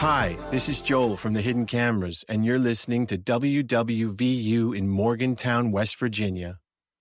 Hi, this is Joel from the Hidden Cameras, and you're listening to WWVU in Morgantown, West Virginia.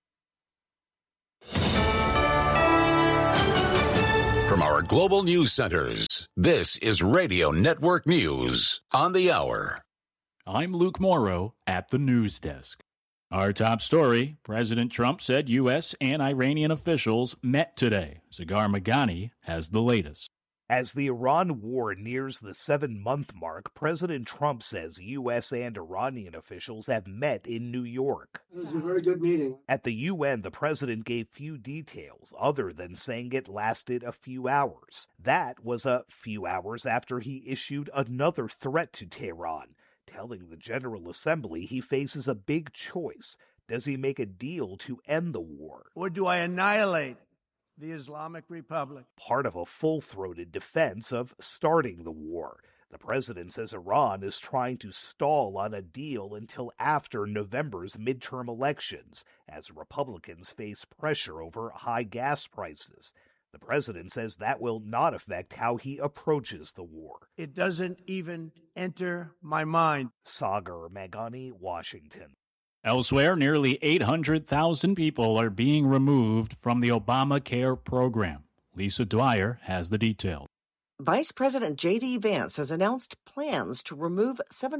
From our global news centers, this is Radio Network News on the hour. I'm Luke Morrow at the news desk. Our top story, President Trump said U.S. and Iranian officials met today. Zagar Magani has the latest. As the Iran war nears the 7-month mark, President Trump says U.S. and Iranian officials have met in New York. It was a very good meeting. At the UN, the president gave few details other than saying it lasted a few hours. That was a few hours after he issued another threat to Tehran, telling the General Assembly he faces a big choice. Does he make a deal to end the war? Or do I annihilate the Islamic Republic? Part of a full-throated defense of starting the war. The president says Iran is trying to stall on a deal until after November's midterm elections, as Republicans face pressure over high gas prices. The president says that will not affect how he approaches the war. It doesn't even enter my mind. Sagar Magani, Washington. Elsewhere, nearly 800,000 people are being removed from the Obamacare program. Lisa Dwyer has the details. Vice President J.D. Vance has announced plans to remove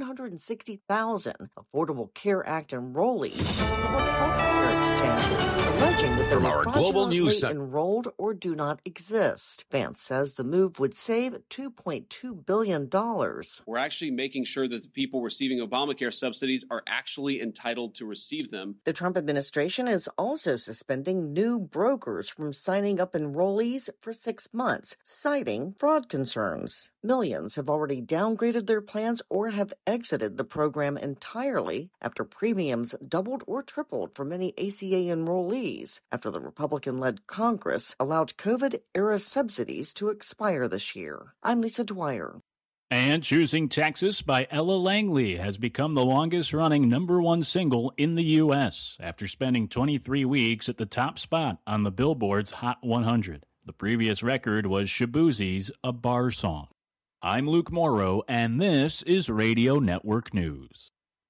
760,000 Affordable Care Act enrollees from public health care exchanges, alleging that From our global news fraudulently enrolled or do not exist. Vance says the move would save $2.2 billion. We're actually making sure that the people receiving Obamacare subsidies are actually entitled to receive them. The Trump administration is also suspending new brokers from signing up enrollees for 6 months, citing fraud concerns. Millions have already downgraded their plans or have exited the program entirely after premiums doubled or tripled for many ACA enrollees after the Republican-led Congress allowed COVID-era subsidies to expire this year. I'm Lisa Dwyer. And Choosing Texas by Ella Langley has become the longest-running #1 single in the U.S. after spending 23 weeks at the top spot on the Billboard's Hot 100. The previous record was Shaboozie's A Bar Song. I'm Luke Morrow, and this is Radio Network News.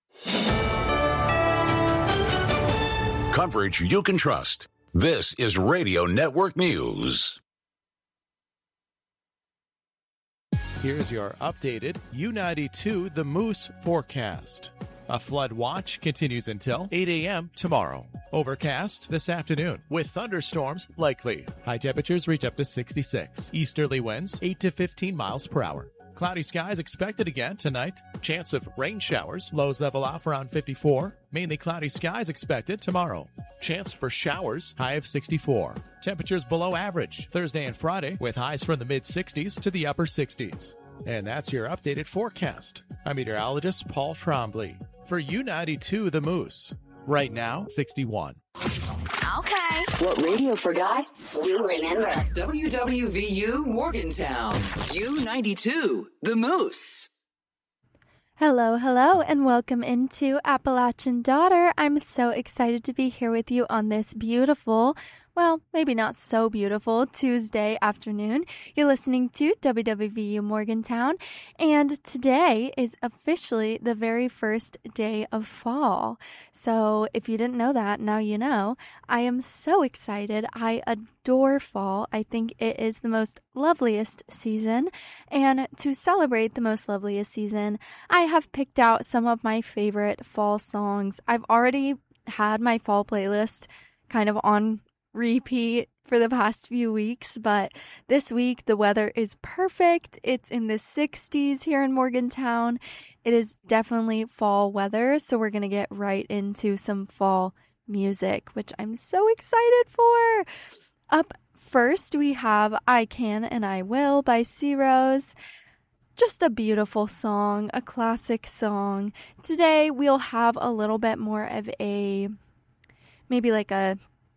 Coverage you can trust. This is Radio Network News. Here's your updated U92 The Moose forecast. A flood watch continues until 8 a.m. tomorrow. Overcast this afternoon with thunderstorms likely. High temperatures reach up to 66. Easterly winds 8 to 15 miles per hour. Cloudy skies expected again tonight. Chance of rain showers. Lows level off around 54. Mainly cloudy skies expected tomorrow. Chance for showers. High of 64. Temperatures below average Thursday and Friday with highs from the mid-60s to the upper 60s. And that's your updated forecast. I'm meteorologist Paul Trombley for U92 The Moose. Right now, 61. Okay. What radio forgot, we'll remember. WWVU Morgantown. U92 The Moose. Hello, hello, and welcome into Appalachian Daughter. I'm so excited to be here with you on this beautiful, well, maybe not so beautiful Tuesday afternoon. You're listening to WWVU Morgantown, and today is officially the very first day of fall. So if you didn't know that, now you know. I am so excited. I adore fall. I think it is the most loveliest season, and to celebrate the most loveliest season, I have picked out some of my favorite fall songs. I've already had my fall playlist kind of on repeat for the past few weeks, but this week the weather is perfect. It's in the 60s here in Morgantown. It is definitely fall weather, so we're going to get right into some fall music, which I'm so excited for. Up first, we have I Can and I Will by C Rose. Just a beautiful song, a classic song. Today, we'll have a little bit more of a, maybe like a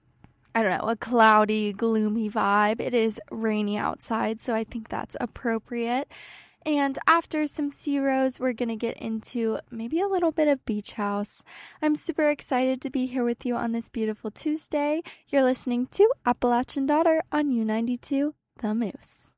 cloudy, gloomy vibe. It is rainy outside, so I think that's appropriate. And after some C Rose, we're going to get into maybe a little bit of Beach House. I'm super excited to be here with you on this beautiful Tuesday. You're listening to Appalachian Daughter on U92 The Moose.